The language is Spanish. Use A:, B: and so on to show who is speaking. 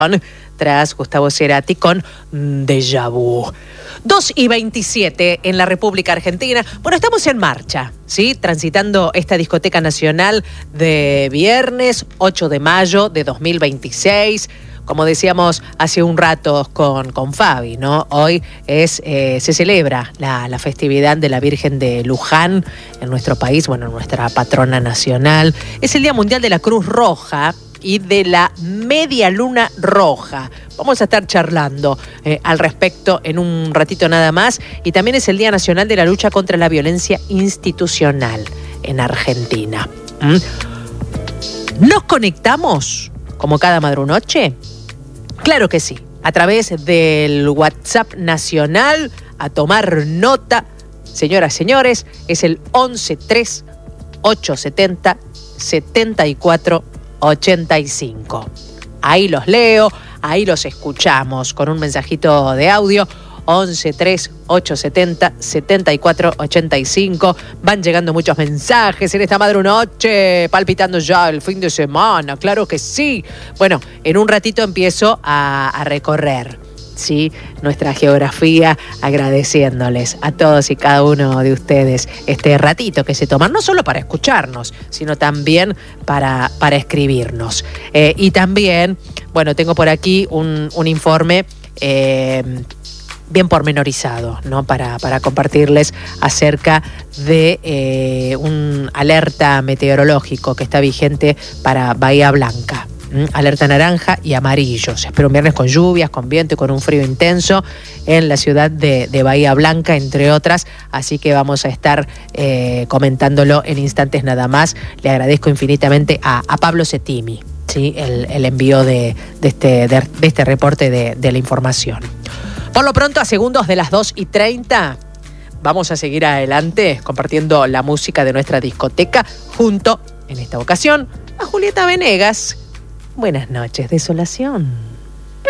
A: tras Gustavo Cerati con Déjà Vu. 2:27 en la República Argentina. Bueno, estamos en marcha, ¿sí? Transitando esta discoteca nacional de viernes 8 de mayo de 2026. Como decíamos hace un rato con Fabi, ¿no? Hoy se celebra la festividad de la Virgen de Luján en nuestro país, bueno, nuestra patrona nacional. Es el Día Mundial de la Cruz Roja y de la Media Luna Roja. Vamos a estar charlando al respecto en un ratito nada más. Y también es el Día Nacional de la Lucha contra la Violencia Institucional en Argentina. ¿Nos conectamos como cada madrunoche? Claro que sí, a través del WhatsApp nacional, a tomar nota. Señoras, señores, es el 11-3-870-7485. Ahí los leo, ahí los escuchamos con un mensajito de audio. 11-3-870-7485. Van llegando muchos mensajes en esta madrunoche, palpitando ya el fin de semana, claro que sí. Bueno, en un ratito empiezo a recorrer, ¿sí?, nuestra geografía, agradeciéndoles a todos y cada uno de ustedes este ratito que se toman, no solo para escucharnos, sino también para escribirnos. Y también, bueno, tengo por aquí un informe bien pormenorizado, ¿no?, para compartirles acerca de un alerta meteorológico que está vigente para Bahía Blanca. Alerta naranja y amarillo. Se espera un viernes con lluvias, con viento y con un frío intenso en la ciudad de Bahía Blanca, entre otras. Así que vamos a estar comentándolo en instantes nada más. Le agradezco infinitamente a Pablo Cettimi, ¿sí?, el envío de este reporte de la información. Por lo pronto, a segundos de las 2:30, vamos a seguir adelante compartiendo la música de nuestra discoteca junto, en esta ocasión, a Julieta Venegas. Buenas noches, Desolación.